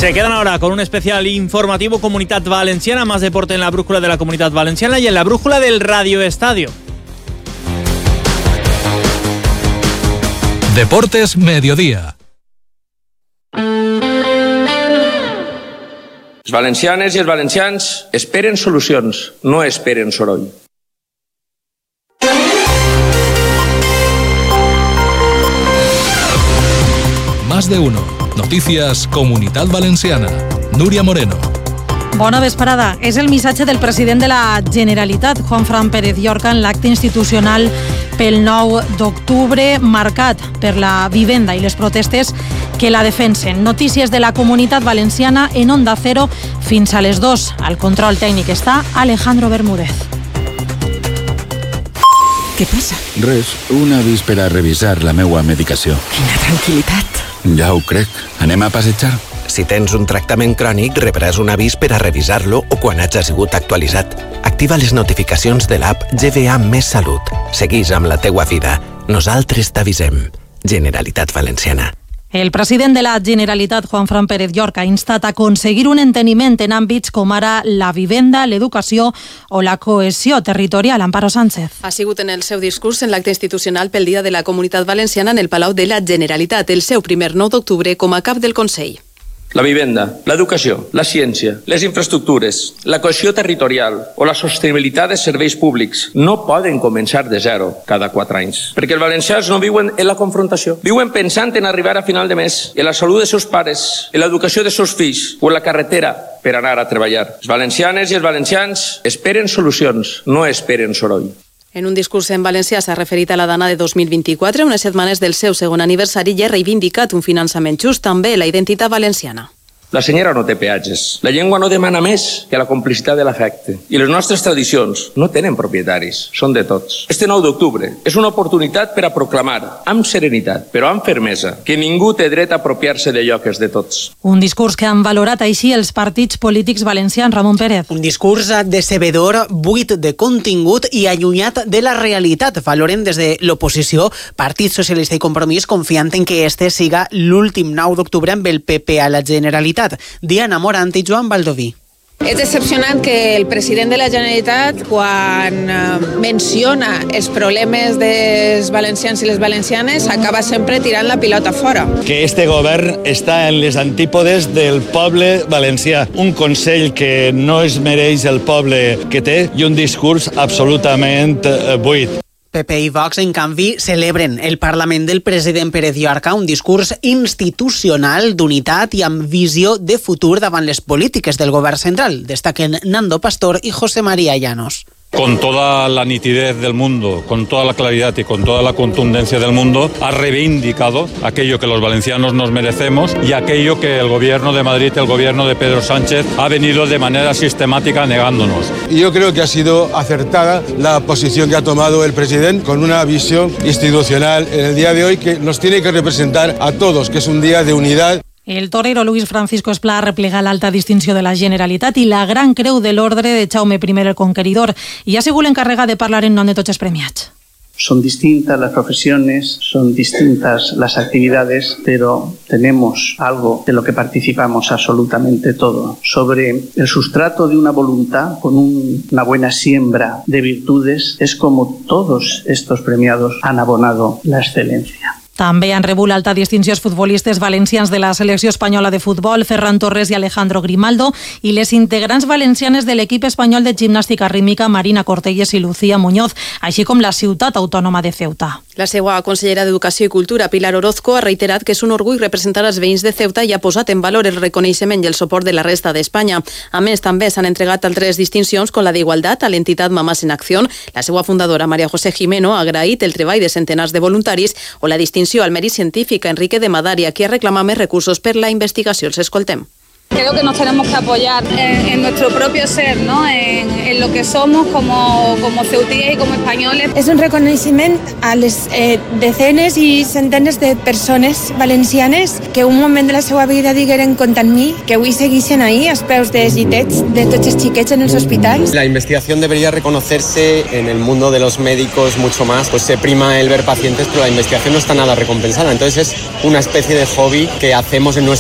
Se quedan ahora con un especial informativo Comunidad Valenciana, más deporte en la brújula de la Comunidad Valenciana y en la brújula del Radio Estadio. Deportes Mediodía. Les valencianes i els valencians esperen solucions, no esperen soroll. Más de uno. Noticias Comunidad Valenciana. Núria Moreno. Bona vesprada. És el missatge del president de la Generalitat, Juanfran Pérez Llorca, en l'acte institucional pel 9 d'octubre, marcat per la vivenda i les protestes que la defensen. Notícies de la Comunitat Valenciana en Onda Cero fins a les 2. Al control tècnic està Alejandro Bermúdez. Què passa? Res, un avís per a revisar la meua medicació. Quina tranquil·litat. Ja ho crec. Anem a passejar? Si tens un tractament crònic, rebràs un avís per a revisar-lo o quan hagi sigut actualitzat. Activa les notificacions de l'app GVA Més Salut. Seguís amb la teua vida. Nosaltres t'avisem. Generalitat Valenciana. El president de la Generalitat, Juanfran Pérez Llorca, ha instat a aconseguir un enteniment en àmbits com ara la vivenda, l'educació o la cohesió territorial. Amparo Sánchez. Ha sigut en el seu discurs en l'acte institucional pel Dia de la Comunitat Valenciana en el Palau de la Generalitat, el seu primer 9 d'octubre com a cap del Consell. La vivenda, l'educació, la ciència, les infraestructures, la cohesió territorial o la sostenibilitat dels serveis públics no poden començar de zero cada 4 anys. Perquè els valencians no viuen en la confrontació. Viuen pensant en arribar a final de mes, en la salut dels seus pares, en l'educació dels seus fills o en la carretera per anar a treballar. Les valencianes i els valencians esperen solucions, no esperen soroll. En un discurs en valencià s'ha referit a la Dana de 2024, unes setmanes del seu segon aniversari, i ha reivindicat un finançament just, també la identitat valenciana. La senyera no té peatges. La llengua no demana més que la complicitat de l'afecte. I les nostres tradicions no tenen propietaris, són de tots. Este 9 d'octubre és una oportunitat per a proclamar, amb serenitat, però amb fermesa, que ningú té dret a apropiar-se d'allò que és de tots. Un discurs que han valorat així els partits polítics valencians. Ramon Pérez. Un discurs decebedor, buit de contingut i allunyat de la realitat. Valoren des de l'oposició, Partit Socialista i Compromís, confiant en que este siga l'últim 9 d'octubre amb el PP a la Generalitat. Diana Morant i Joan Baldoví. És decepcionant que el president de la Generalitat, quan menciona els problemes dels valencians i les valencianes, acaba sempre tirant la pilota fora. Que este govern està en les antípodes del poble valencià. Un consell que no es mereix el poble que té i un discurs absolutament buit. PP i Vox, en canvi, celebren el Parlament del president Pérez Llorca, un discurs institucional d'unitat i amb visió de futur davant les polítiques del govern central. Destaquen Nando Pastor y José María Llanos. Con toda la nitidez del mundo, con toda la claridad y con toda la contundencia del mundo, ha reivindicado aquello que los valencianos nos merecemos y aquello que el gobierno de Madrid, el gobierno de Pedro Sánchez, ha venido de manera sistemática negándonos. Y yo creo que ha sido acertada la posición que ha tomado el presidente con una visión institucional en el día de hoy que nos tiene que representar a todos, que es un día de unidad. El torero Luis Francisco Esplà replega l'alta distinció de la Generalitat i la gran creu de l'ordre de Jaume I el Conqueridor i ha sigut l'encarregat de parlar en nom de tots els premiats. Son distintas las profesiones, son distintas las actividades, pero tenemos algo de lo que participamos absolutamente todo. Sobre el sustrato de una voluntad, con una buena siembra de virtudes, es como todos estos premiados han abonado la excelencia. També han rebut l'alta distinció els futbolistes valencians de la selecció espanyola de futbol, Ferran Torres i Alejandro Grimaldo, i les integrants valencianes de l'equip espanyol de gimnàstica rítmica, Marina Cortelles i Lucía Muñoz, així com la ciutat autònoma de Ceuta. La seva consellera d'Educació i Cultura, Pilar Orozco, ha reiterat que és un orgull representar els veïns de Ceuta i ha posat en valor el reconeixement i el suport de la resta d'Espanya. A més, també s'han entregat altres distincions com la d'Igualtat a l'entitat Mamás en Acció. La seva fundadora, María José Jimeno, ha agraït el treball de centenars de voluntaris, o la distinció al mèrit científic a Enrique de Madaria, qui ha reclamat més recursos per la investigació. Els escoltem. Creo que nos tenemos que apoyar en nuestro propio ser, ¿no? En lo que somos como ceutíes y como españoles. És un reconeixement a les decenes i centenes de persones valencianes que un moment de la seva vida digueren compte amb mi, que avui segueixen ahí als peus dels llitets de tots els xiquets en els hospitals. La investigación debería reconocerse en el mundo de los médicos mucho más. Pues se prima el ver pacientes, pero la investigación no está nada recompensada. Entonces es una especie de hobby que hacemos en nuestro